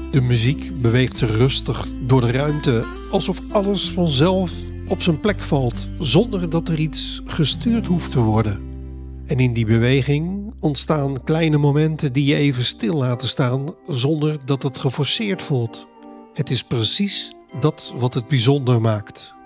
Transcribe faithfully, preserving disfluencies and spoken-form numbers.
De muziek beweegt zich rustig door de ruimte, alsof alles vanzelf op zijn plek valt, zonder dat er iets gestuurd hoeft te worden. En in die beweging ontstaan kleine momenten die je even stil laten staan, zonder dat het geforceerd voelt. Het is precies dat wat het bijzonder maakt.